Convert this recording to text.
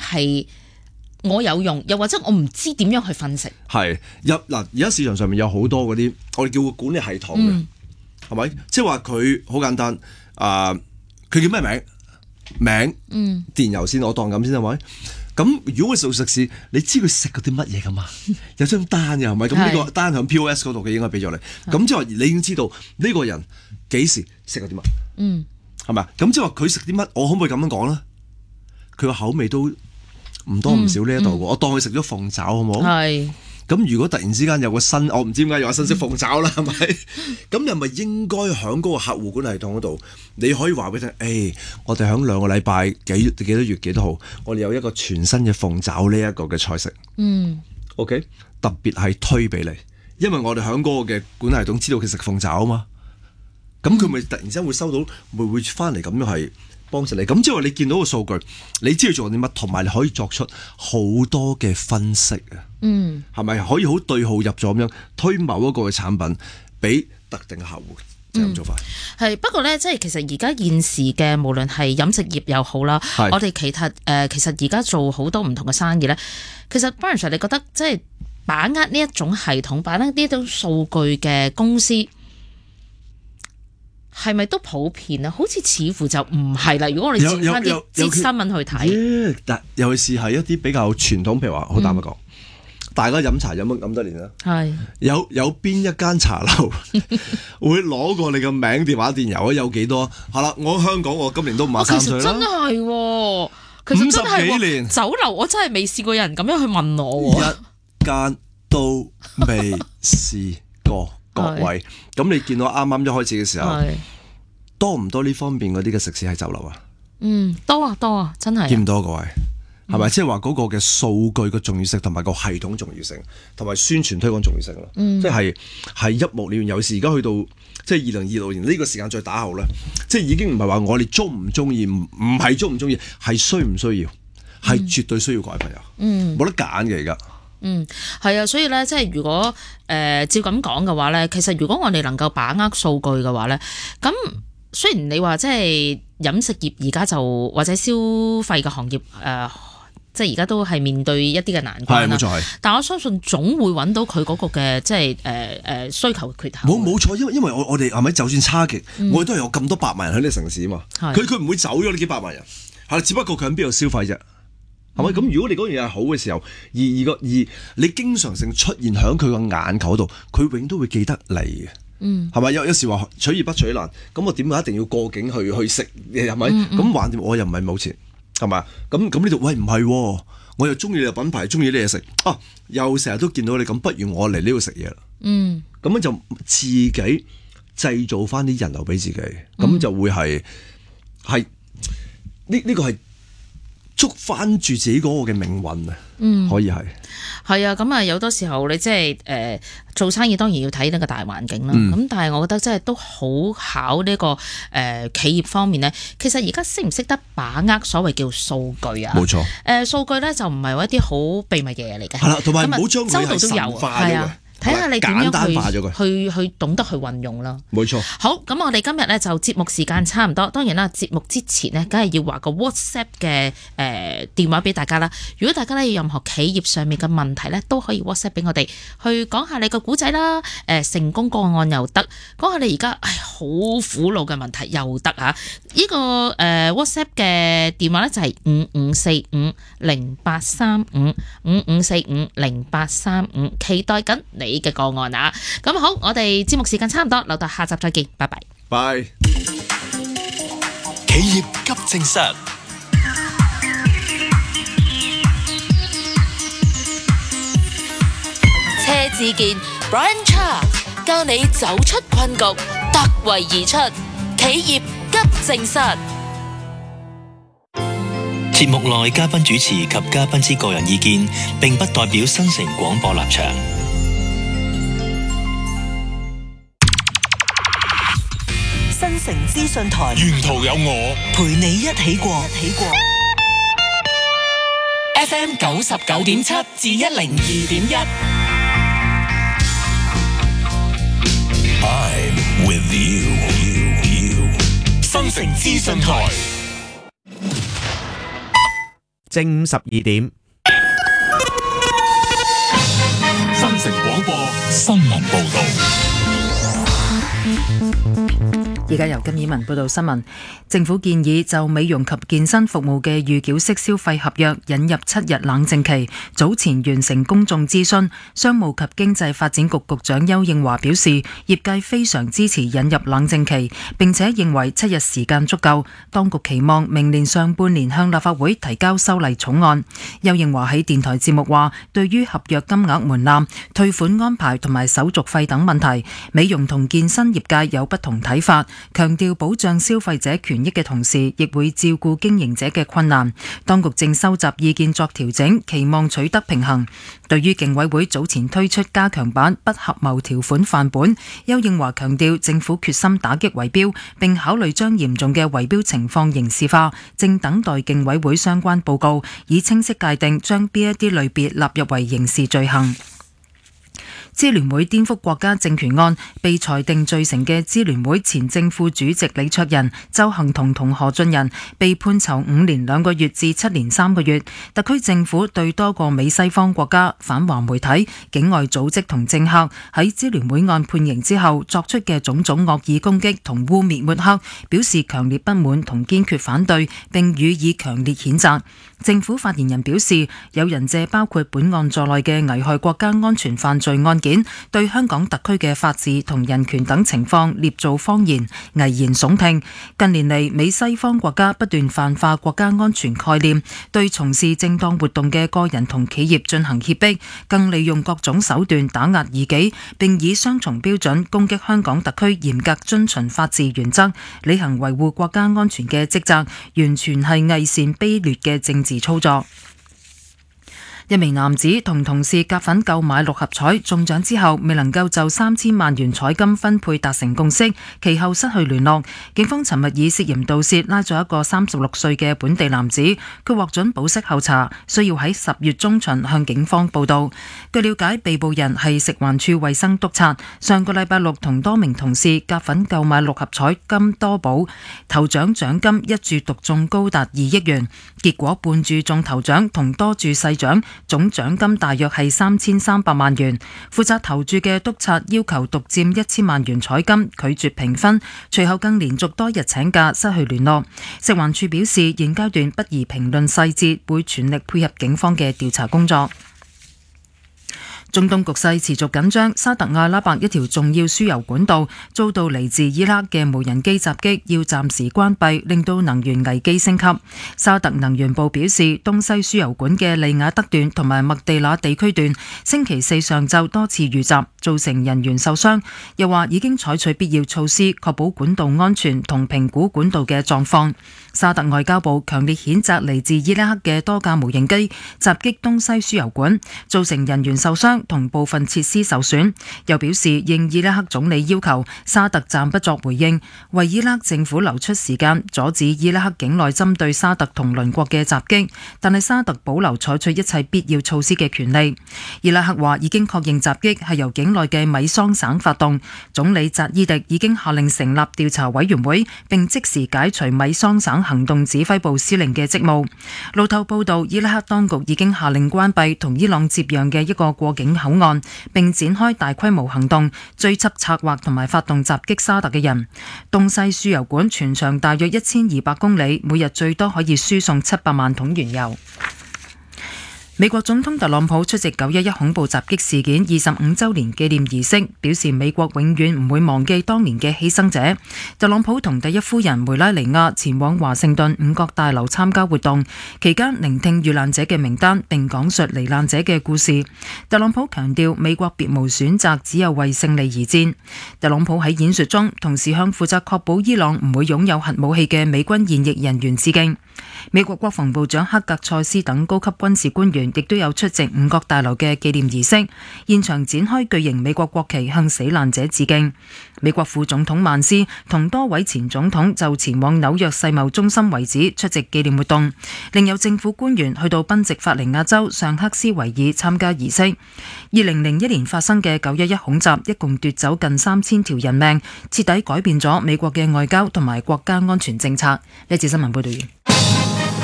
係我有用，又或者我唔知點樣去分析。 係而家市場上面有好多嗰啲我哋叫管理系統嘅，係咪？即係話佢好簡單佢叫咩名？電郵先，我當咁先係咪？咁如果佢做食肆，你知佢食嗰啲乜嘢噶嘛？有張單嘅係咪？咁呢個單喺 POS 嗰度，佢應該俾咗你。咁即係話你已經知道呢個人幾時食嗰啲乜？係咪？咁即係話佢食啲乜？我可唔可以咁樣講咧？佢個口味都唔多唔少呢一度，我當佢食咗鳳爪好冇？係。咁如果突然之間有個新，我唔知點解有個新式鳳爪啦，係咪？咁你係咪應該喺嗰個客戶管理系統嗰度，你可以話俾佢聽，我哋喺2個禮拜幾多月幾多號，我哋有一個全新嘅鳳爪呢一個嘅菜式。OK， 特別係推俾你，因為我哋喺嗰個嘅管理系統知道佢食鳳爪啊嘛。咁佢咪突然之間會收到，會翻嚟咁樣係幫助你。咁即係話你見到個數據，你知道做啲乜，同埋你可以作出好多嘅分析啊。係咪可以好對號入座咁樣推某一個嘅產品俾特定嘅客戶？就咁做法。 係不過咧，即係其實而家現時嘅無論係飲食業又好啦，我哋其實而家做好多唔同嘅生意咧，其實 Brian Sir 你覺得即係把握呢一種系統、把握呢一種數據嘅公司，係咪都普遍啊？好似似乎就唔係啦。如果我哋轉翻啲新聞去睇， 但尤其是係一啲比較傳統，譬如話好坦白講，大家飲茶飲咗咁多年啦，係有邊一間茶樓會攞過你嘅名、電話、電郵啊？有幾多？係啦，我香港我今年都53歲啦。 其實真係，其實真係 50幾年酒樓，我真係未試過有人咁樣去問我， 一間都未試過。各位，咁你見到啱啱一開始嘅時候，多唔多呢方面嗰啲嘅食肆喺酒樓啊？ 多啊，真係見唔多各位，係咪？即係話嗰個嘅數據嘅重要性，同埋個系統重要性，同埋宣傳推廣重要性咯。即係一目了然。尤其是而家去到即係2026年呢個時間再打後咧，即係已經唔係話我哋中唔中意，唔係中唔中意，係需唔需要，係絕對需要各位朋友，冇得揀嘅而家。 係啊，所以咧，即係如果照咁講嘅話咧，其實如果我哋能夠把握數據嘅話咧，咁雖然你話即係飲食業而家就或者消費嘅行業即係而家都係面對一啲嘅難關啦，冇錯係。但我相信總會揾到佢嗰個嘅即係需求嘅缺口。冇錯，因為我哋係咪就算差極，我哋都係有咁多百萬人喺呢個城市啊嘛，佢唔會走咗呢幾百萬人，係只不過佢喺邊度消費啫。係咪咁？如果你嗰樣嘢係好嘅時候，而你經常性出現喺佢個眼球度，佢永遠都會記得你嘅。係咪？有時話取易不取難，咁我點解一定要過境去食？係咪？咁橫掂我又唔係冇錢，係咪？咁呢度喂唔係，我又中意你嘅品牌，中意呢嘢食啊，又成日都見到你咁，不如我嚟呢度食嘢啦。咁樣就自己製造翻啲人流俾自己，咁就會係呢個係。捉翻住自己嗰個嘅命運啊，可以係啊，咁啊有多時候你即係做生意當然要睇呢個大環境啦，咁但係我覺得真係都好考呢個企業方面咧，其實而家識唔識得把握所謂叫數據啊？ 冇錯， 數據咧就唔係一啲好秘密嘅嘢嚟嘅， 係啦，同埋唔好將佢係神化咗佢。 睇下你點簡單化咗樣去懂得去運用啦。 冇錯。 好，咁我哋今日咧就節目時間差唔多，當然啦，節目之前呢，梗係要話個 WhatsApp 嘅電話俾大家啦。如果大家咧有任何企業上面嘅問題咧，都可以 WhatsApp 俾我哋，去講下你個古仔啦，成功個案又得，講下你而家好苦惱嘅問題又得啊。呢個WhatsApp 嘅電話咧就係55450835 55450835，期待緊你嘅個案啊！咁好，我哋節目時間差唔多，留到下集再見，拜拜。 拜。 企業急症室， 車志健 Brian Cha 教你走出困局，突圍而出。企業急症室。 節目內嘉賓主持及嘉賓之個人意見，並不代表新城廣播立場。 新城資訊台， 沿途有我陪你一起過。 FM 99.7至102.1。I'm with you。新城資訊台。 正午12點。 新城廣播新聞報導。 而家由金以文報道新聞。政府建議就美容及健身服務嘅預繳式消費合約引入7日冷靜期，早前完成公眾諮詢。商務及經濟發展局局長邱應華表示，業界非常支持引入冷靜期，並且認為7日時間足夠。當局期望明年上半年向立法會提交修例草案。邱應華喺電台節目話，對於合約金額門檻、退款安排同埋手續費等問題，美容同健身業界有不同睇法。強調保障消費者權益嘅同時，亦會照顧經營者嘅困難。當局正收集意見作調整，期望取得平衡。對於競委會早前推出加強版不合謀條款範本，邱應華強調政府決心打擊圍標，並考慮將嚴重嘅圍標情況刑事化，正等待競委會相關報告，以清晰界定將邊一啲類別納入為刑事罪行。支聯會顛覆國家政權案被裁定罪成嘅支聯會前正副主席李卓人、鄒幸彤同何俊仁被判囚5年2個月至7年3個月。特區政府對多個美西方國家、反華媒體、境外組織同政客喺支聯會案判刑之後作出嘅種種惡意攻擊同污衊抹黑，表示強烈不滿同堅決反對，並予以強烈譴責。政府發言人表示，有人借包括本案在內嘅危害國家安全犯罪案件，對香港特區嘅法治同人權等情況捏造謊言、危言聳聽。近年嚟，美西方國家不斷泛化國家安全概念，對從事正當活動嘅個人同企業進行脅迫，更利用各種手段打壓異己，並以雙重標準攻擊香港特區嚴格遵循法治原則、履行維護國家安全嘅職責，完全係偽善卑劣嘅政治操作。一名男子同同事夾份購買6合彩中獎之後，未能夠就3000萬元彩金分配達成共識，其後失去聯絡。警方尋日以涉嫌盜竊拉咗一個36歲嘅本地男子，佢獲准保釋候查，需要喺10月中旬向警方報到。據了解，被捕人係食環署衛生督察，上個禮拜六同多名同事夾份購買6合彩金多寶，頭獎獎金一注獨中高達2億元，結果半注中頭獎同多注細獎，總獎金大約係3300萬元。負責投注嘅督察要求獨佔1000萬元彩金，拒絕評分，隨後更連續多日請假，失去聯絡。食環署表示，現階段不宜評論細節，會全力配合警方嘅調查工作。中東局勢持續緊張，沙特阿拉伯一條重要輸油管道遭到嚟自伊拉克嘅無人機襲擊，要暫時關閉，令到能源危機升級。沙特能源部表示，東西輸油管嘅利雅德段同埋麥地那地區段星期四上晝多次遇襲，造成人員受傷，又話已經採取必要措施，確保管道安全同評估管道嘅狀況。沙特外交部強烈譴責嚟自伊拉克嘅多架無人機襲擊東西輸油管，造成人員受傷同部分設施受損。又表示應伊拉克總理要求，沙特暫不作回應，為伊拉克政府留出時間，阻止伊拉克境內針對沙特同鄰國嘅襲擊。但係沙特保留採取一切必要措施嘅權利。伊拉克話已經確認襲擊係由境內嘅米桑省發動，總理扎伊迪已經下令成立調查委員會，並即時解除米桑省行動指揮部司令嘅職務。路透報道，伊拉克當局已經下令關閉同伊朗接壤嘅一個過境口岸，並展開大規模行動，追緝策劃同埋發動襲擊沙特嘅人。東西輸油管全長大約1200公里，每日最多可以輸送700萬桶原油。美國總統特朗普出席911恐怖襲擊事件25週年紀念儀式，表示美國永遠唔會忘記當年嘅犧牲者。特朗普同第一夫人梅拉尼亞前往華盛頓五角大樓參加活動，期間聆聽遇難者嘅名單並講述罹難者嘅故事。特朗普強調美國別無選擇，只有為勝利而戰。特朗普喺演說中同時向負責確保伊朗唔會擁有核武器嘅美軍現役人員致敬。美國國防部長克格塞斯等高級軍事官員亦都有出席五角大樓嘅紀念儀式，現場展開巨型美國國旗向死難者致敬。美國副總統曼斯同多位前總統就前往紐約世貿中心遺址出席紀念活動，另有政府官員去到賓夕法尼亞州尚克斯維爾參加儀式。2001年發生嘅911恐襲一共奪走近3000條人命，徹底改變咗美國嘅外交同埋國家安全政策。呢節新聞報道完。